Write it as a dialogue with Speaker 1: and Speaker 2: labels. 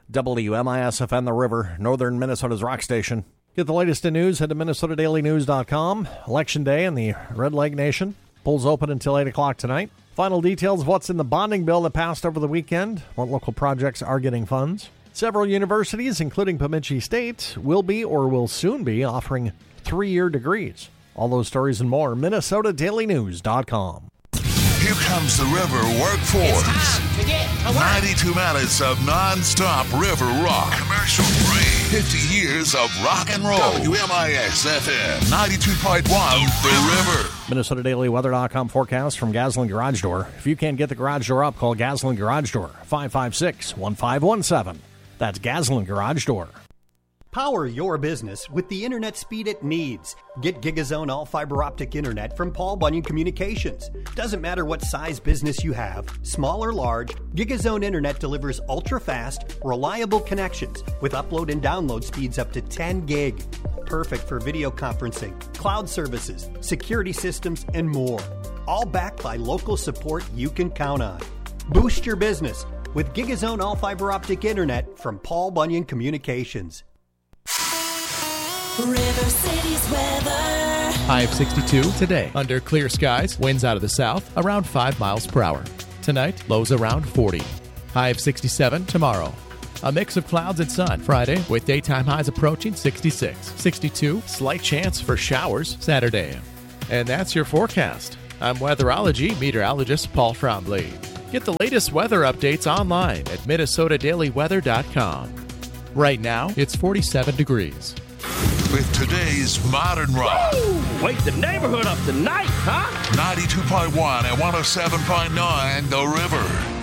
Speaker 1: WMISFN The River, northern Minnesota's rock station. Get the latest in news, head to MinnesotaDailyNews.com. Election Day in the Red Leg Nation. Polls open until 8 o'clock tonight. Final details of what's in the bonding bill that passed over the weekend, what local projects are getting funds. Several universities, including Bemidji State, will be or will soon be offering 3-year degrees. All those stories and more, MinnesotaDailyNews.com.
Speaker 2: Here comes the River Workforce.
Speaker 3: It's time to get to work.
Speaker 2: 92 minutes of non-stop river rock. Commercial free. 50 years of rock and roll. WMIX-FM 92.1 The River.
Speaker 1: MinnesotaDailyWeather.com forecast from Gasoline Garage Door. If you can't get the garage door up, call Gasoline Garage Door, 556-1517. That's Gasoline Garage Door.
Speaker 4: Power your business with the internet speed it needs. Get GigaZone all fiber optic internet from Paul Bunyan Communications. Doesn't matter what size business you have, small or large, GigaZone internet delivers ultra-fast, reliable connections with upload and download speeds up to 10 gig. Perfect for video conferencing, cloud services, security systems, and more. All backed by local support you can count on. Boost your business with GigaZone all fiber optic internet from Paul Bunyan Communications.
Speaker 5: River City's weather.
Speaker 6: High of 62 today. Under clear skies, winds out of the south around 5 miles per hour. Tonight, lows around 40. High of 67 tomorrow. A mix of clouds and sun Friday with daytime highs approaching 66. 62, slight chance for showers Saturday. And that's your forecast. I'm weatherology meteorologist Paul Trombley. Get the latest weather updates online at MinnesotaDailyWeather.com. Right now, it's 47 degrees.
Speaker 2: With today's modern rock.
Speaker 3: Woo! Wake the neighborhood up tonight, huh?
Speaker 2: 92.1 and 107.9 The River.